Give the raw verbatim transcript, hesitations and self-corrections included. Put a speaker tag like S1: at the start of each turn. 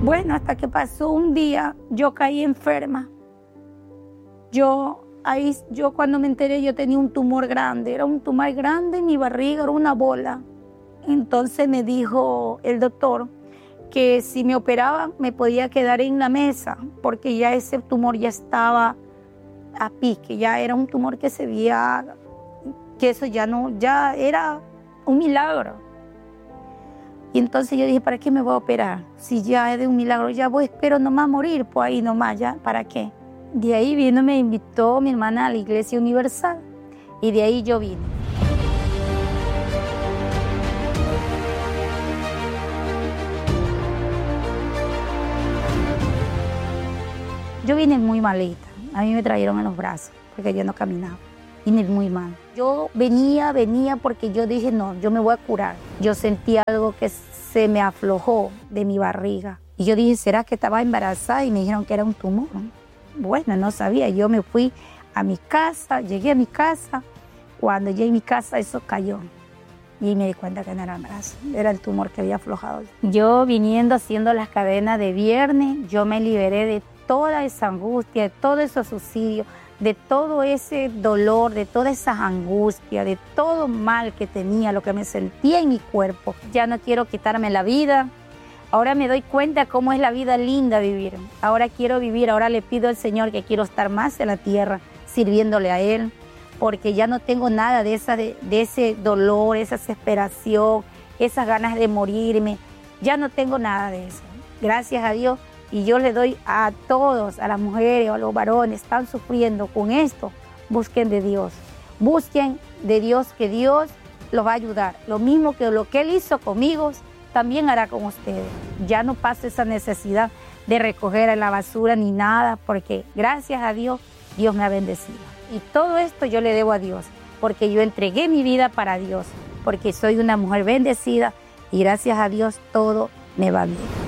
S1: Bueno, hasta que pasó un día, yo caí enferma. Yo, ahí, yo cuando me enteré, yo tenía un tumor grande. Era un tumor grande en mi barriga, era una bola. Entonces me dijo el doctor que si me operaban, me podía quedar en la mesa, porque ya ese tumor ya estaba a pique, ya era un tumor que se veía, que eso ya no, ya era un milagro. Y entonces yo dije, ¿para qué me voy a operar? Si ya es de un milagro, ya voy, espero nomás morir, pues ahí nomás, ya, ¿para qué? De ahí vino, me invitó mi hermana a la Iglesia Universal, y de ahí yo vine. Yo vine muy malita, a mí me trajeron en los brazos, porque yo no caminaba, vine muy mal. Yo venía, venía porque yo dije, no, yo me voy a curar. Yo sentí algo que se me aflojó de mi barriga. Y yo dije, ¿será que estaba embarazada? Y me dijeron que era un tumor. Bueno, no sabía, yo me fui a mi casa, llegué a mi casa. Cuando llegué a mi casa, eso cayó. Y me di cuenta que no era embarazo, era el tumor que había aflojado. Yo viniendo haciendo las cadenas de viernes, yo me liberé de toda esa angustia, de todo ese subsidio, de todo ese dolor, de toda esa angustia, de todo mal que tenía, lo que me sentía en mi cuerpo. Ya no quiero quitarme la vida. Ahora me doy cuenta cómo es la vida linda vivir. Ahora quiero vivir, ahora le pido al Señor que quiero estar más en la tierra, sirviéndole a Él, porque ya no tengo nada de, esa, de, de ese dolor, esa desesperación, esas ganas de morirme. Ya no tengo nada de eso. Gracias a Dios. Y yo le doy a todos, a las mujeres o a los varones que están sufriendo con esto, busquen de Dios. Busquen de Dios, que Dios los va a ayudar. Lo mismo que lo que Él hizo conmigo, también hará con ustedes. Ya no pasa esa necesidad de recoger la basura ni nada, porque gracias a Dios, Dios me ha bendecido. Y todo esto yo le debo a Dios, porque yo entregué mi vida para Dios, porque soy una mujer bendecida y gracias a Dios todo me va bien.